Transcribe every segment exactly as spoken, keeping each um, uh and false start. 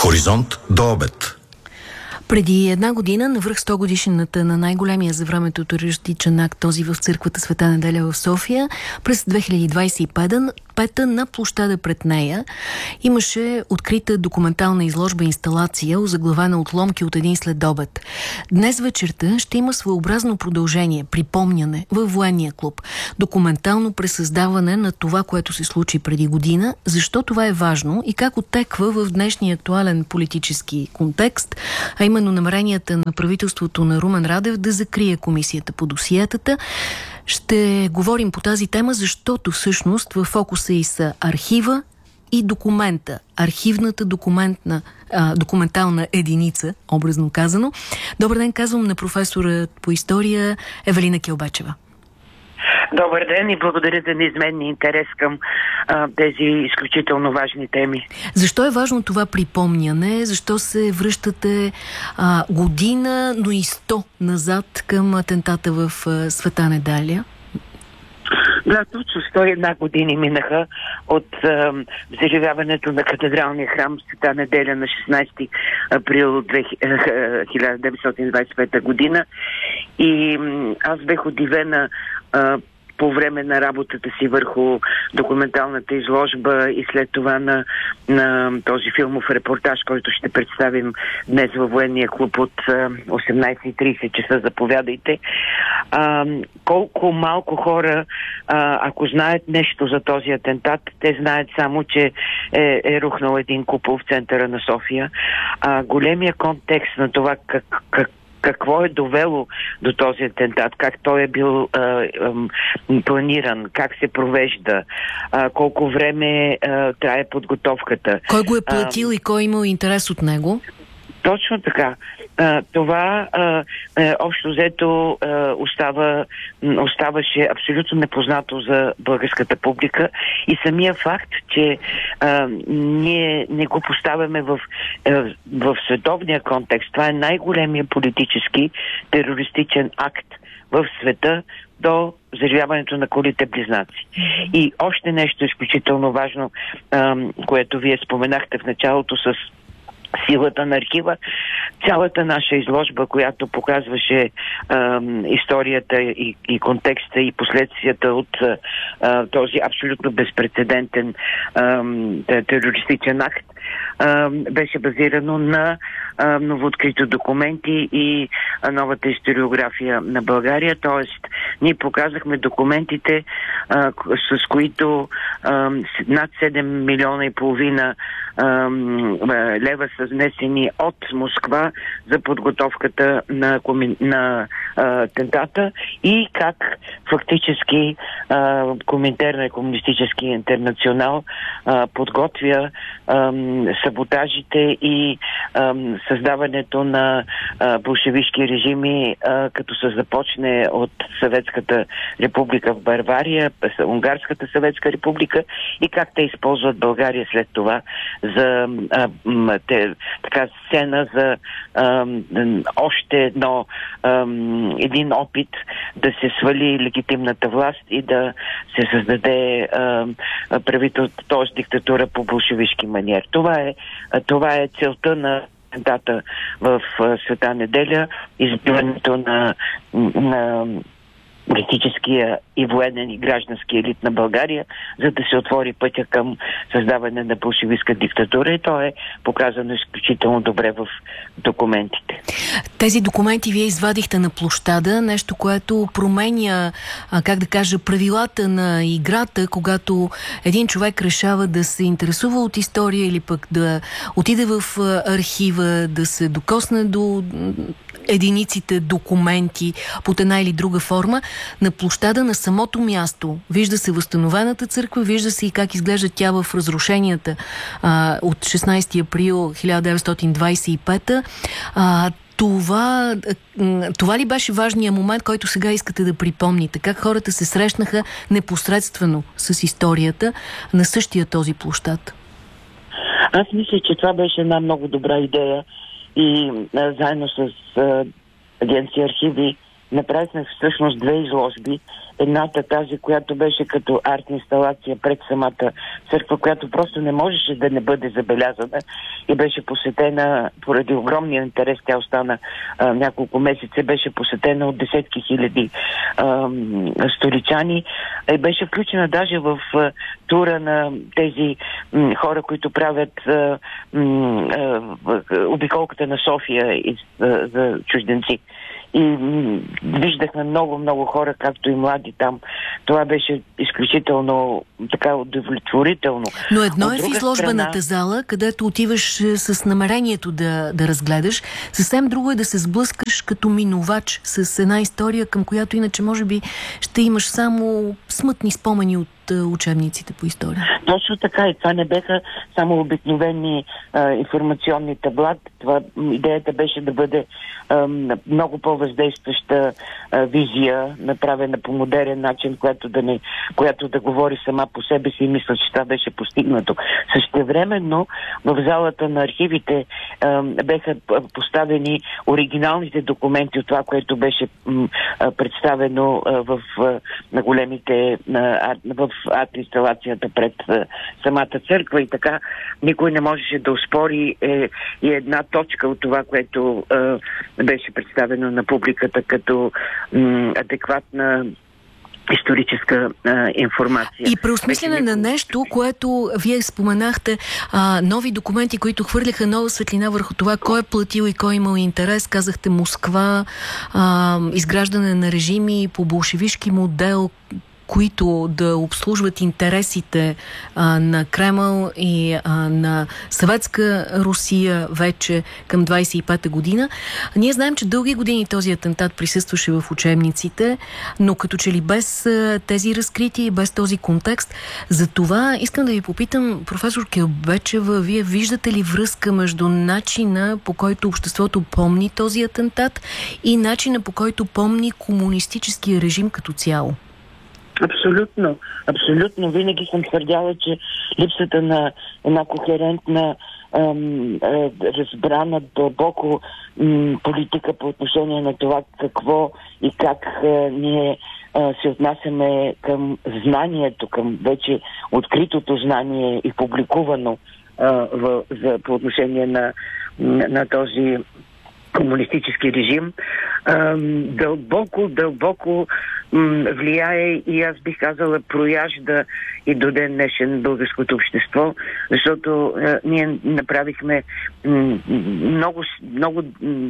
Хоризонт до обед. Преди една година, навръх сто годишнината на най-големия за времето терористичен акт, този в църквата Света Неделя в София, през две хиляди двадесет и пета на площада пред нея имаше открита документална изложба инсталация, озаглавена отломки от един следобед. Днес вечерта ще има своеобразно продължение, припомняне във военния клуб. Документално пресъздаване на това, което се случи преди година, защо това е важно и как оттеква в днешния актуален политически контекст, а именно намеренията на правителството на Румен Радев да закрие комисията по досиетата. Ще говорим по тази тема, защото всъщност в фокуса и са архива и документа. Архивната документна, а, документална единица, образно казано. Добър ден, казвам на професора по история Евелина Келбачева. Добър ден и благодаря за неизменния интерес към а, тези изключително важни теми. Защо е важно това припомняне? Защо се връщате а, година, но и сто назад към атентата в а, Света Неделя? Да, точно сто и една години минаха от а, взривяването на катедралния храм Света Неделя на шестнадесети април хиляда деветстотин двадесет и пета година. И м, аз бех удивена а, по време на работата си върху документалната изложба и след това на, на този филмов репортаж, който ще представим днес във военния клуб от осемнадесет и тридесет часа. Заповядайте. А, колко малко хора, а, ако знаят нещо за този атентат, те знаят само, че е, е рухнал един купол в центъра на София. А, големия контекст на това как, как какво е довело до този атентат, как той е бил а, а, планиран, как се провежда, а, колко време а, трае подготовката. Кой го е платил а, и кой имал интерес от него? Точно така. А, това а, а, общо взето а, остава, оставаше абсолютно непознато за българската публика и самия факт, че а, ние не го поставяме в, а, в световния контекст. Това е най-големия политически терористичен акт в света до взривяването на кулите близнаци. И още нещо изключително важно, а, което вие споменахте в началото с силата на архива. Цялата наша изложба, която показваше а, историята и, и контекста и последствията от а, този абсолютно безпрецедентен а, терористичен акт, а, беше базирано на а, новооткрито документи и а, новата историография на България. Тоест, ние показахме документите, а, с които а, над седем милиона и половина а, лева са внесени от Москва за подготовката на, коми... на а, атентата и как фактически а, Коминтерна и Комунистически интернационал а, подготвя а, саботажите и а, създаването на а, болшевишки режими, а, като се започне от Съветската република в Бавария, Унгарската съветска република и как те използват България след това за а, те, така сцена за а, още едно а, един опит да се свали легитимната власт и да се създаде правителство, т.е. диктатура по болшевишки маниер. Това е, това е целта на атентата в Света Неделя, избиването на, на политическия и военен и граждански елит на България, за да се отвори пътя към създаване на болшевистка диктатура и то е показано изключително добре в документите. Тези документи вие извадихте на площада, нещо, което променя, как да кажа, правилата на играта, когато един човек решава да се интересува от история или пък да отиде в архива, да се докосне до единиците документи под една или друга форма. На площада, на самото място, вижда се възстановената църква, вижда се и как изглежда тя в разрушенията а, от шестнадесети април хиляда деветстотин двадесет и пета. А, това, това ли беше важният момент, който сега искате да припомните? Как хората се срещнаха непосредствено с историята на същия този площад? Аз мисля, че това беше една много добра идея и а, заедно с а, агенция архиви направихме всъщност две изложби. Едната, тази, която беше като арт-инсталация пред самата църква, която просто не можеше да не бъде забелязана и беше посетена поради огромния интерес. Тя остана а, няколко месеца, беше посетена от десетки хиляди а, столичани и беше включена даже в а, тура на тези м, хора, които правят а, м, а, обиколката на София и, а, за чужденци. И м, виждахме много-много хора, както и млади там. Това беше изключително така удовлетворително. Но едно е в изложбената страна... зала, където отиваш с намерението да, да разгледаш. Съвсем друго е да се сблъскаш като минувач с една история, към която иначе може би ще имаш само смътни спомени от учебниците по история. Точно така, и това не беха само обикновени а, информационни табла. Това, идеята беше да бъде а, много по-въздействаща а, визия, направена по модерен начин, която да, не, която да говори сама по себе си, и мисля, че това беше постигнато. Същевременно в залата на архивите а, беха поставени оригиналните документи от това, което беше м, а, представено а, в а, на големите а, в арт-инсталацията пред а, самата църква, и така никой не можеше да оспори е, и една точка от това, което а, беше представено на публиката като м, адекватна историческа а, информация. И преосмислене на нещо, което вие споменахте, а, нови документи, които хвърляха нова светлина върху това, кой е платил и кой е имал интерес. Казахте Москва, а, изграждане на режими по болшевишки модел, които да обслужват интересите а, на Кремъл и а, на съветска Русия вече към двайсет и пета година. Ние знаем, че дълги години този атентат присъстваше в учебниците, но като че ли без а, тези разкрития и без този контекст. За това искам да ви попитам, професор Келбечева, вие виждате ли връзка между начина, по който обществото помни този атентат, и начина, по който помни комунистическия режим като цяло? Абсолютно. Абсолютно. Винаги съм твърдяла, че липсата на една кохерентна, ем, е, разбрана дълбоко м, политика по отношение на това какво и как е, ние е, се отнасяме към знанието, към вече откритото знание и публикувано е, в, за, по отношение на, на този комунистически режим, ем, дълбоко, дълбоко м, влияе и аз бих казала прояжда и до ден днешен българското общество, защото е, ние направихме м, много, много м,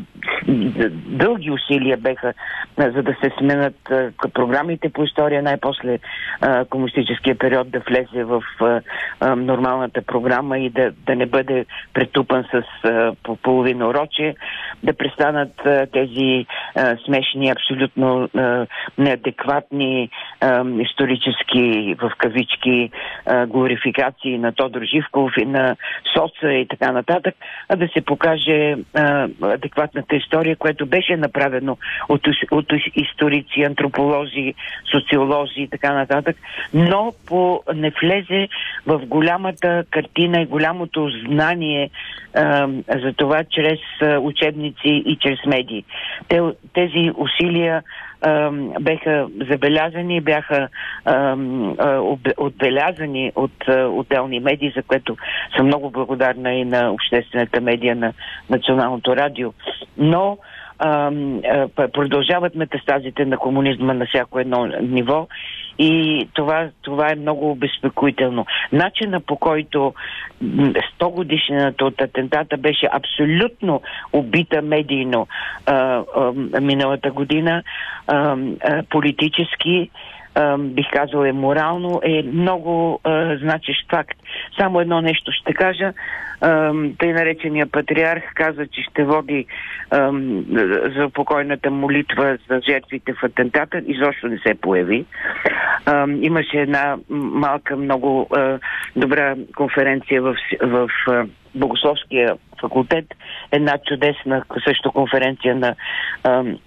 дълги усилия беха, е, за да се сменят е, програмите по история, най-после е, комунистическия период да влезе в е, е, нормалната програма и да, да не бъде претупан с е, по половина урочие, да престанат а, тези а, смешни, абсолютно а, неадекватни а, исторически, в кавички, а, глорификации на Тодор Живков и на Соца и така нататък, а да се покаже а, адекватната история, което беше направено от, от историци, антрополози, социолози и така нататък, но по, не влезе в голямата картина и голямото знание а, за това чрез а, учебници и чрез медии. Те, тези усилия а, беха забелязани, бяха а, а, отбелязани от а, отделни медии, за което съм много благодарна и на обществената медия на Националното радио. Но а, а, продължават метастазите на комунизма на всяко едно ниво и това, това е много обезпокоително. Начина, по който сто годишнината от атентата беше абсолютно убита медийно а, а, миналата година, а, а, политически, а, бих казал е морално, е много а, значещ факт. Само едно нещо ще кажа. Тъй наречения патриарх каза, че ще води ам, за покойната молитва за жертвите в атентата. Изобщо не се появи. Ам, имаше една малка, много а, добра конференция в, в а, Богословския факултет. Една чудесна също конференция на ам,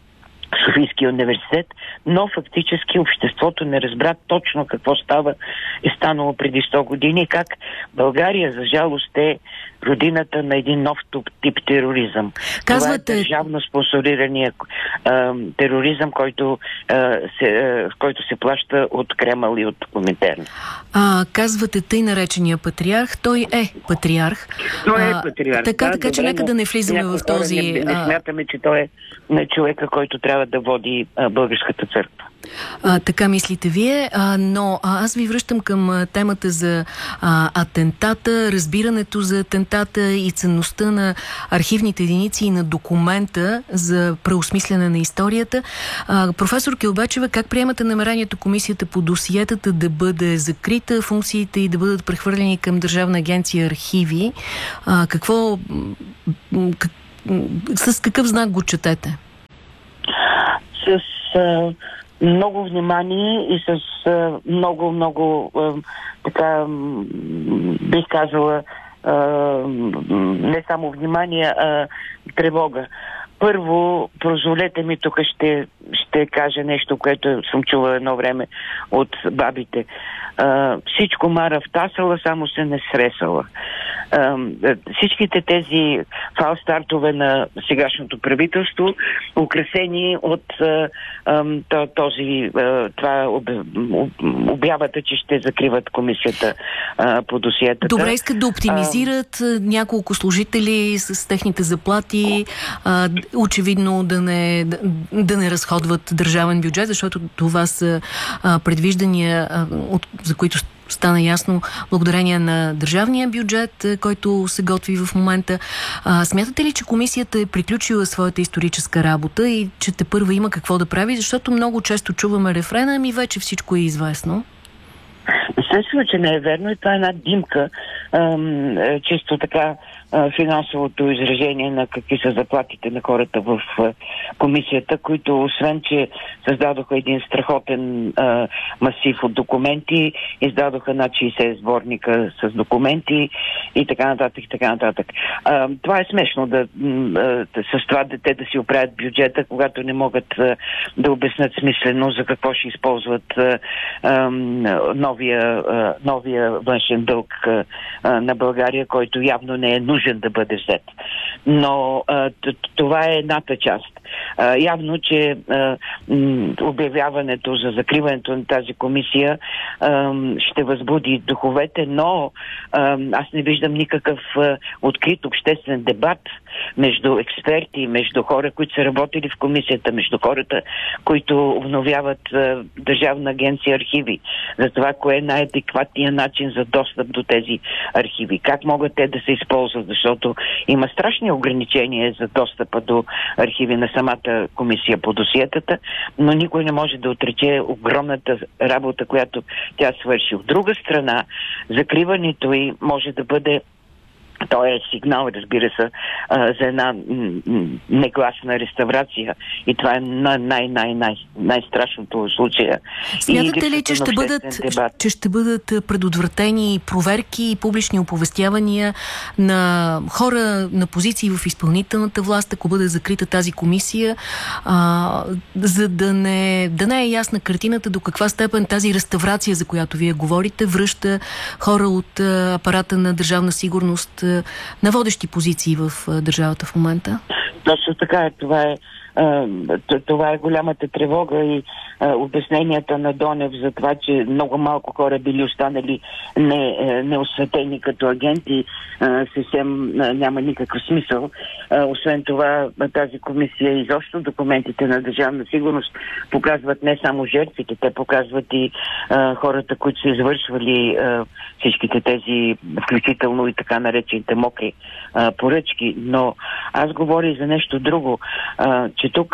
Софийския университет, но фактически обществото не разбра точно какво става е станало преди сто години и как България, за жалост, е родината на един нов тип тероризъм. Казвате... Това е държавно спонсорирания а, тероризъм, който, а, се, а, който се плаща от Кремъл и от Коминтерн. А, казвате тъй наречения патриарх. Той е патриарх. Той е а, патриарх. Така, да, така че добре, нека да не влизаме в този... Не, не смятаме, че той е на човека, който трябва да води а, българската църква. А, така мислите вие, а, но а, аз ви връщам към а, темата за а, атентата, разбирането за атентата и ценността на архивните единици и на документа за преосмисляне на историята. А, професор Килбачева, как приемате намерението комисията по досиетата да бъде закрита, функциите и да бъдат прехвърлени към Държавна агенция архиви? А, какво, как, с какъв знак го четете? С... А... много внимание и с а, много, много а, така, бих казала, а, не само внимание, а тревога. Първо, позволете ми, тук ще, ще кажа нещо, което съм чувала едно време от бабите. А, всичко мара в тасала, само се не сресала. А, всичките тези фалстартове на сегашното правителство, украсени от а, а, този, а, това об, об, обявата, че ще закриват комисията а, по досиетата. Добре, искат да оптимизират а, няколко служители с техните заплати, а, очевидно да не, да, да не разходват държавен бюджет, защото това са а, предвиждания, а, от, за които стана ясно благодарение на държавния бюджет, който се готви в момента. А, смятате ли, че комисията е приключила своята историческа работа и че тепърва има какво да прави? Защото много често чуваме рефрена, ами вече всичко е известно. Естествено, че не е верно и това е една димка, ам, чисто така а, финансовото изражение на какви са заплатите на хората в а, комисията, които освен, че създадоха един страхотен а, масив от документи, издадоха над шейсет сборника с документи и така нататък, и така нататък. А, това е смешно да, а, с това дете да си оправят бюджета, когато не могат а, да обяснят смислено за какво ще използват а, а, новия новия външен дълг а, на България, който явно не е нужен да бъде взет. Но а, това е едната част. А, явно, че а, м, обявяването за закриването на тази комисия а, ще възбуди духовете, но а, аз не виждам никакъв а, открит обществен дебат между експерти, между хора, които са работили в комисията, между хората, които обновяват а, Държавна агенция архиви, за това кое е най-адекватният начин за достъп до тези архиви. Как могат те да се използват, защото има страшни ограничения за достъпа до архиви на самата комисия по досиетата, но никой не може да отрече огромната работа, която тя свърши. От друга страна, закриването й може да бъде той е сигнал, разбира се, за една негласна реставрация. И това е най-най-най-най-страшното случая. Смятате ли, че ще, бъдат, че ще бъдат предотвратени проверки и публични оповестявания на хора на позиции в изпълнителната власт, ако бъде закрита тази комисия, а, за да не, да не е ясна картината до каква степен тази реставрация, за която вие говорите, връща хора от апарата на Държавна сигурност на водещи позиции в държавата в момента? Точно така е. Това е, това е голямата тревога и обясненията на Донев за това, че много малко хора били останали не, неосветени като агенти, съвсем няма никакъв смисъл. Освен това, тази комисия, изобщо документите на Държавна сигурност показват не само жертвите, те показват и хората, които са извършвали всичките тези, включително и така наречените мокри поръчки. Но аз говоря и за нещо друго, че тук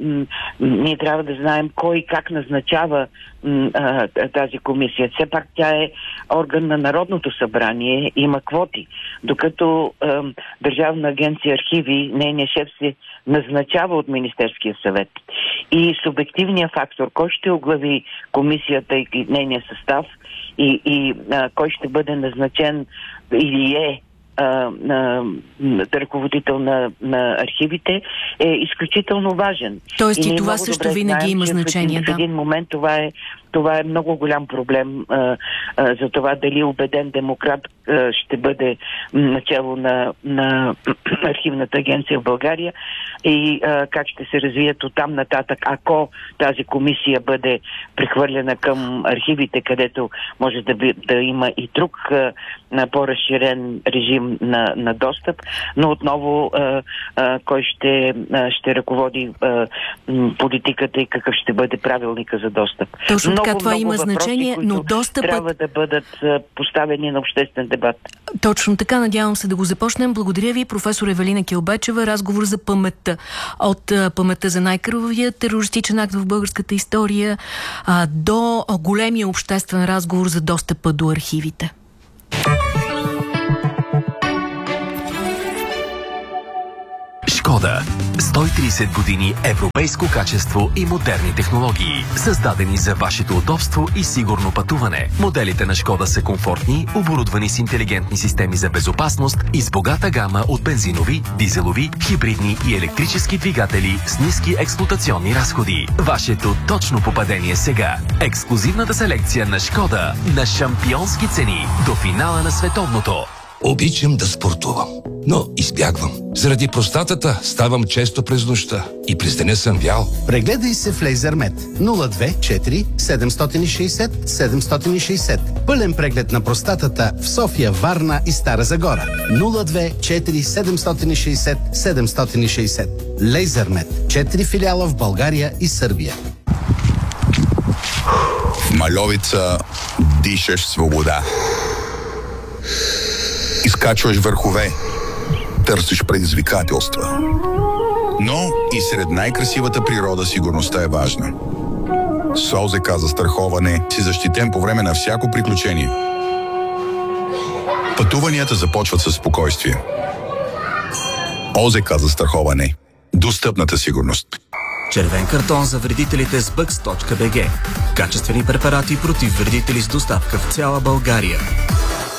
ние трябва да знаем кой и как назначава а, тази комисия. Все пак тя е орган на Народното събрание, има квоти. Докато а, Държавна агенция архиви, нейният шеф се назначава от Министерския съвет. И субективният фактор, кой ще оглави комисията и нейния състав и, и а, кой ще бъде назначен или е а, а, ръководител на, на архивите, е изключително важен. Тоест и, и това също винаги знаем, има значение. В, да. в един момент това е, това е много голям проблем а, а, за това дали убеден демократ а, ще бъде начало на, на архивната агенция в България и а, как ще се развият оттам нататък, ако тази комисия бъде прехвърлена към архивите, където може да, би, да има и друг а, на по-разширен режим на, на достъп, но отново а, а, кой ще, а, ще ръководи а, политиката и какъв ще бъде правилника за достъп. Точно така, много, това много има въпроси, значение, но достъпът трябва да бъдат а, поставени на обществен дебат. Точно така, надявам се да го започнем. Благодаря ви, професор Евелина Келбачева. Разговор за паметта. От а, паметта за най-кървавия терористичен акт в българската история а, до а, големия обществен разговор за достъпа до архивите. Шкода. сто и тридесет години европейско качество и модерни технологии, създадени за вашето удобство и сигурно пътуване. Моделите на Шкода са комфортни, оборудвани с интелигентни системи за безопасност и с богата гама от бензинови, дизелови, хибридни и електрически двигатели с ниски експлоатационни разходи. Вашето точно попадение сега. Ексклузивната селекция на Шкода на шампионски цени до финала на световното. Обичам да спортувам, но избягвам. Заради простатата ставам често през нощта и през деня съм вял. Прегледай се в Лейзермет нула две четири седем шест шест седем шест шест. Пълен преглед на простатата в София, Варна и Стара Загора. нула две четири седем шест седем шест. Лейзермет. Четири филиала в България и Сърбия. В Мальовица дишаш свобода. Изкачваш върхове, търсиш предизвикателства. Но и сред най-красивата природа сигурността е важна. С ОЗК застраховане си защитен по време на всяко приключение. Пътуванията започват със спокойствие. ОЗК застраховане. Достъпната сигурност. Червен картон за вредителите с бъкс точка би джи. Качествени препарати против вредители с доставка в цяла България.